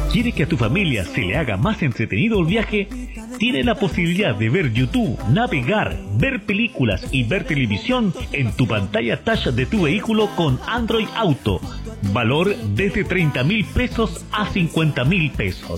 ¿Quiere que a tu familia se le haga más entretenido el viaje? Tiene la posibilidad de ver YouTube, navegar, ver películas y ver televisión en tu pantalla touch de tu vehículo con Android Auto. Valor desde 30.000 pesos a 50.000 pesos.